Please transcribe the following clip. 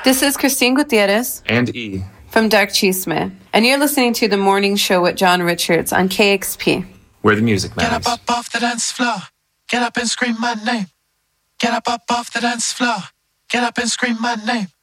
This is Christine Gutierrez. And E. From Dark Chisme. And you're listening to The Morning Show with John Richards on KXP. Where the music matters. Get up off the dance floor. Get up and scream my name. Get up off the dance floor. Get up and scream my name.